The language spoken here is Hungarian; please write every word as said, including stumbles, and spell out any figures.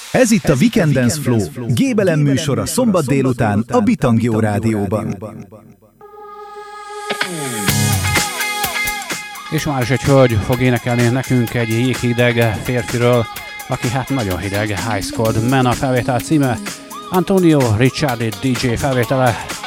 Ez itt a Weekend Dance Flow, Gébelem műsora szombat délután a Bitangió Rádióban. És már is egy hölgy fog énekelni nekünk egy jéghideg férfiről, aki hát nagyon hideg, Ice Cold Man a felvétel címe, Antonio Ricciardi dé dzsé felvétele.